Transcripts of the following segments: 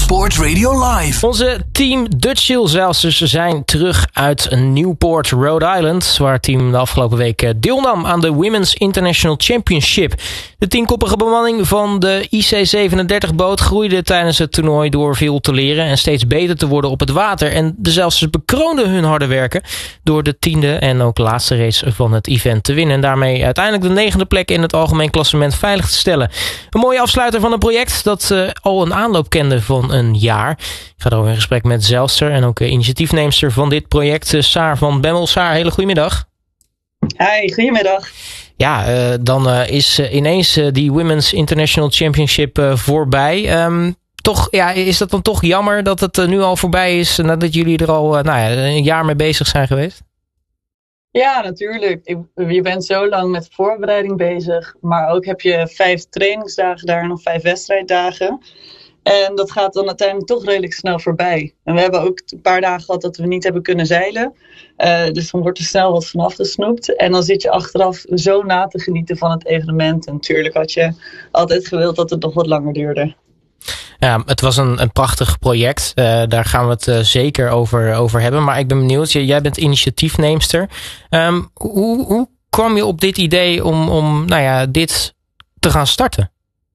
Sport Radio Live. Onze Team Dutch Zeilsters zijn terug uit Newport, Rhode Island, waar het team de afgelopen week deelnam aan de Women's International Championship. De 10-koppige bemanning van de IC-37-boot groeide tijdens het toernooi door veel te leren en steeds beter te worden op het water. En de zeilsters bekronden hun harde werken door de 10e en ook laatste race van het event te winnen. En daarmee uiteindelijk de 9e plek in het algemeen klassement veilig te stellen. Een mooie afsluiter van een project dat al een aanloop kende van een jaar. Ik ga erover in gesprek met zeilster en ook initiatiefneemster van dit project, Saar van Bemmel. Saar, hele goedemiddag. Hi, goedemiddag. Ja, dan is ineens die Women's International Championship voorbij. Toch, ja, is dat dan toch jammer dat het nu al voorbij is nadat jullie er al een jaar mee bezig zijn geweest? Ja, natuurlijk. Je bent zo lang met voorbereiding bezig. Maar ook heb je 5 trainingsdagen daar en nog 5 wedstrijddagen. En dat gaat dan uiteindelijk toch redelijk snel voorbij. En we hebben ook een paar dagen gehad dat we niet hebben kunnen zeilen. Dus dan wordt er snel wat vanaf gesnoept. En dan zit je achteraf zo na te genieten van het evenement. En natuurlijk had je altijd gewild dat het nog wat langer duurde. Ja, het was een prachtig project. Daar gaan we het zeker over hebben. Maar ik ben benieuwd, jij bent initiatiefneemster. Hoe kwam je op dit idee om dit te gaan starten?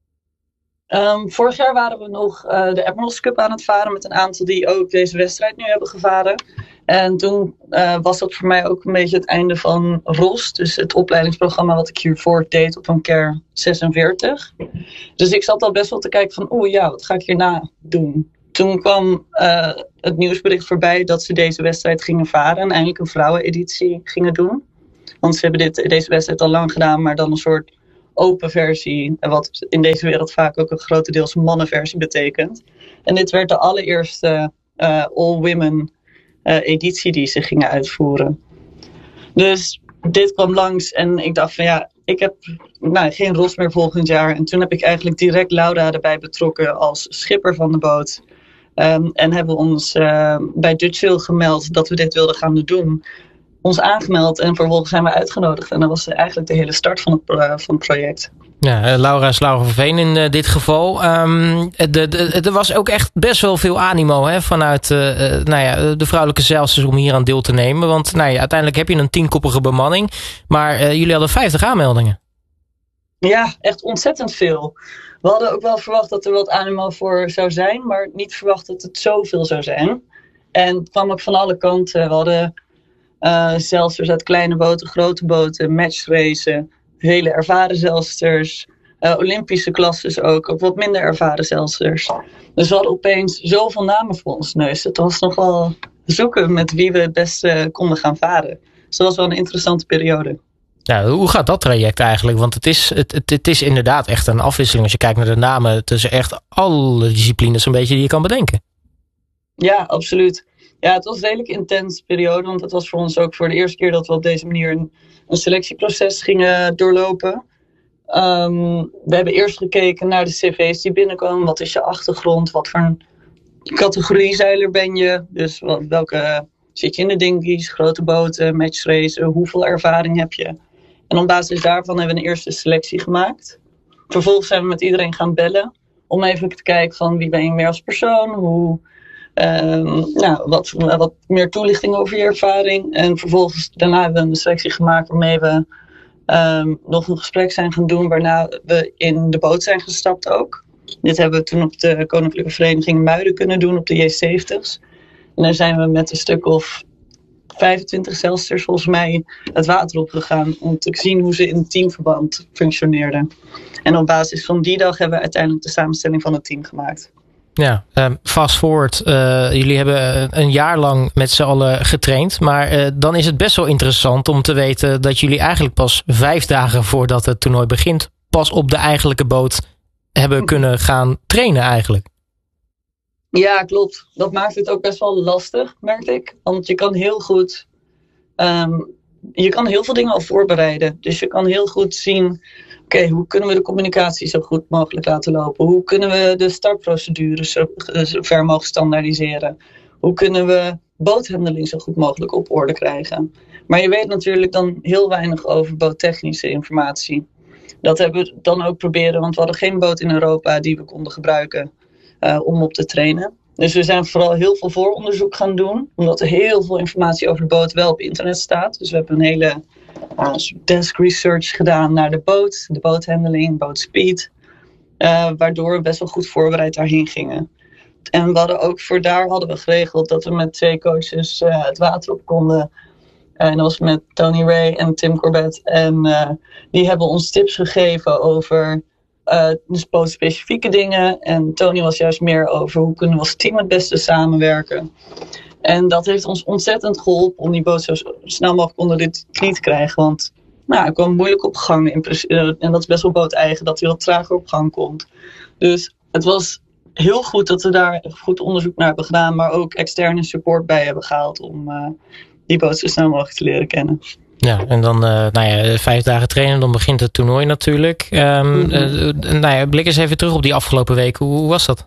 Vorig jaar waren we nog de Admirals Cup aan het varen met een aantal die ook deze wedstrijd nu hebben gevaren. En toen was dat voor mij ook een beetje het einde van ROS, dus het opleidingsprogramma wat ik hiervoor deed op een KER 46. Dus ik zat al best wel te kijken van, wat ga ik hierna doen? Toen kwam het nieuwsbericht voorbij dat ze deze wedstrijd gingen varen en eindelijk een vrouweneditie gingen doen. Want ze hebben deze wedstrijd al lang gedaan, maar dan een soort open versie, wat in deze wereld vaak ook een grotendeels mannenversie betekent. En dit werd de allereerste all-women editie die ze gingen uitvoeren. Dus dit kwam langs en ik dacht van ik heb geen ROS meer volgend jaar. En toen heb ik eigenlijk direct Laura erbij betrokken als schipper van de boot. En hebben we ons bij Dutchville gemeld dat we dit wilden gaan doen. Ons aangemeld en vervolgens zijn we uitgenodigd. En dat was eigenlijk de hele start van het project. Ja, Laura is Laura van Veen in dit geval. Er was ook echt best wel veel animo vanuit de vrouwelijke zeilsters om hier aan deel te nemen. Want uiteindelijk heb je een 10-koppige bemanning. Maar jullie hadden 50 aanmeldingen. Ja, echt ontzettend veel. We hadden ook wel verwacht dat er wat animo voor zou zijn. Maar niet verwacht dat het zoveel zou zijn. En het kwam ook van alle kanten. We hadden zeilsters uit kleine boten, grote boten, matchracen, hele ervaren zeilsters, Olympische klasses ook wat minder ervaren zeilsters. Dus we hadden opeens zoveel namen voor ons neus. Het was nog wel zoeken met wie we het beste konden gaan varen. Dus dat was wel een interessante periode. Ja, hoe gaat dat traject eigenlijk? Want het is inderdaad echt een afwisseling als je kijkt naar de namen tussen echt alle disciplines een beetje die je kan bedenken. Ja, absoluut. Ja, het was een redelijk intense periode, want het was voor ons ook voor de eerste keer dat we op deze manier een selectieproces gingen doorlopen. We hebben eerst gekeken naar de cv's die binnenkomen. Wat is je achtergrond? Wat voor een categorie zeiler ben je? Dus welke zit je in de dinghies, grote boten, matchracen? Hoeveel ervaring heb je? En op basis daarvan hebben we een eerste selectie gemaakt. Vervolgens zijn we met iedereen gaan bellen om even te kijken van wie ben je meer als persoon, wat meer toelichting over je ervaring. En vervolgens daarna hebben we een selectie gemaakt waarmee we nog een gesprek zijn gaan doen, waarna we in de boot zijn gestapt ook. Dit hebben we toen op de Koninklijke Vereniging Muiden kunnen doen op de J70's. En daar zijn we met een stuk of 25 zeilsters volgens mij het water op gegaan om te zien hoe ze in teamverband functioneerden. En op basis van die dag hebben we uiteindelijk de samenstelling van het team gemaakt. Ja, fast forward. Jullie hebben een jaar lang met z'n allen getraind. Maar dan is het best wel interessant om te weten dat jullie eigenlijk pas 5 dagen voordat het toernooi begint, pas op de eigenlijke boot hebben kunnen gaan trainen eigenlijk. Ja, klopt. Dat maakt het ook best wel lastig, merk ik. Want je kan heel goed heel veel dingen al voorbereiden. Dus je kan heel goed zien, hoe kunnen we de communicatie zo goed mogelijk laten lopen? Hoe kunnen we de startprocedures zo ver mogelijk standaardiseren? Hoe kunnen we boothandeling zo goed mogelijk op orde krijgen? Maar je weet natuurlijk dan heel weinig over boottechnische informatie. Dat hebben we dan ook proberen, want we hadden geen boot in Europa die we konden gebruiken om op te trainen. Dus we zijn vooral heel veel vooronderzoek gaan doen. Omdat er heel veel informatie over de boot wel op internet staat. Dus we hebben een hele desk research gedaan naar de boot. De boothandling, bootspeed. Waardoor we best wel goed voorbereid daarheen gingen. En we hadden ook hadden we geregeld dat we met 2 coaches het water op konden. En dat was met Tony Ray en Tim Corbett. En die hebben ons tips gegeven over dus bootspecifieke dingen. En Tony was juist meer over hoe kunnen we als team het beste samenwerken. En dat heeft ons ontzettend geholpen om die boot zo snel mogelijk onder de knie te krijgen. Want hij kwam moeilijk op gang. En dat is best wel booteigen, dat hij wat trager op gang komt. Dus het was heel goed dat we daar goed onderzoek naar hebben gedaan. Maar ook externe support bij hebben gehaald om die boot zo snel mogelijk te leren kennen. Ja, en dan 5 dagen trainen, dan begint het toernooi natuurlijk. Blik eens even terug op die afgelopen weken. Hoe was dat?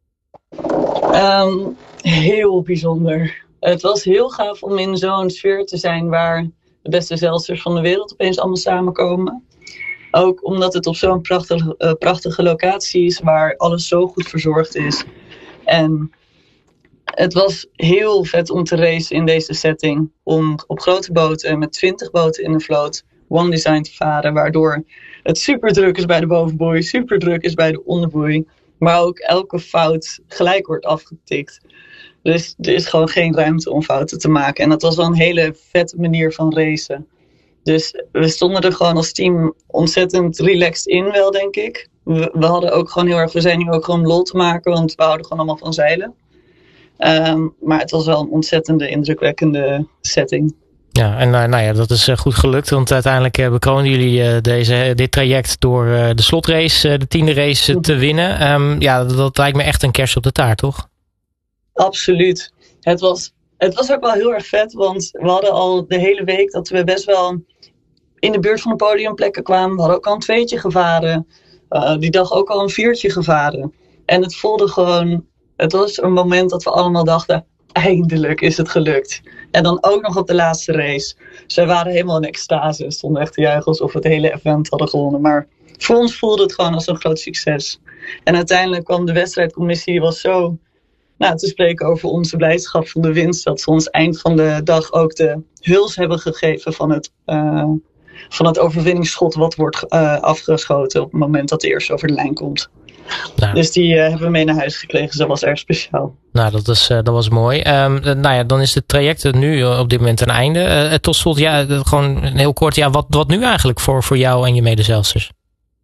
Heel bijzonder. Het was heel gaaf om in zo'n sfeer te zijn waar de beste zeilsters van de wereld opeens allemaal samenkomen. Ook omdat het op zo'n prachtige locatie is waar alles zo goed verzorgd is. En het was heel vet om te racen in deze setting. Om op grote boten met 20 boten in de vloot One Design te varen. Waardoor het super druk is bij de bovenboei, super druk is bij de onderboei. Maar ook elke fout gelijk wordt afgetikt. Dus er is gewoon geen ruimte om fouten te maken. En dat was wel een hele vette manier van racen. Dus we stonden er gewoon als team ontzettend relaxed in wel, denk ik. We hadden ook gewoon heel erg, we zijn nu ook gewoon lol te maken, want we houden gewoon allemaal van zeilen. Maar het was wel een ontzettende indrukwekkende setting. Ja, en dat is goed gelukt, want uiteindelijk bekronen jullie dit traject door de slotrace, de 10e race te winnen. Dat lijkt me echt een kers op de taart, toch? Absoluut. Het was ook wel heel erg vet, want we hadden al de hele week dat we best wel in de buurt van de podiumplekken kwamen. We hadden ook al een 2'tje gevaren. Die dag ook al een 4'tje gevaren. En het voelde gewoon, het was een moment dat we allemaal dachten, eindelijk is het gelukt. En dan ook nog op de laatste race. Dus wij waren helemaal in extase. We stonden echt te juichen alsof we het hele event hadden gewonnen. Maar voor ons voelde het gewoon als een groot succes. En uiteindelijk kwam de wedstrijdcommissie, die was zo te spreken over onze blijdschap van de winst. Dat ze ons eind van de dag ook de huls hebben gegeven van het overwinningsschot wat wordt afgeschoten op het moment dat de eerste over de lijn komt. Nou. Dus die hebben we mee naar huis gekregen. Dus dat was erg speciaal. Nou, dat was mooi. Dan is het traject nu op dit moment een einde. Tot slot, gewoon heel kort. Wat nu eigenlijk voor jou en je medezeilsters?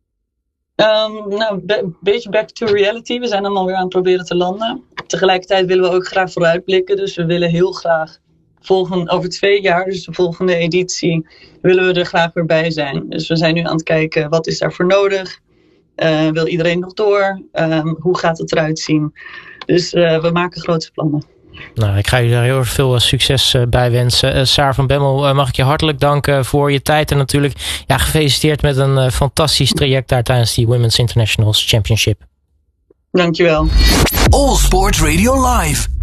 Een beetje back to reality. We zijn allemaal weer aan het proberen te landen. Tegelijkertijd willen we ook graag vooruitblikken. Dus we willen heel graag over 2 jaar, dus de volgende editie, willen we er graag weer bij zijn. Dus we zijn nu aan het kijken, wat is daarvoor nodig? Wil iedereen nog door? Hoe gaat het eruit zien? Dus we maken grote plannen. Nou, ik ga jullie daar heel erg veel succes bij wensen. Saar van Bemmel, mag ik je hartelijk danken voor je tijd. En natuurlijk gefeliciteerd met een fantastisch traject daar tijdens die Women's Internationals Championship. Dankjewel. All Sports Radio Live.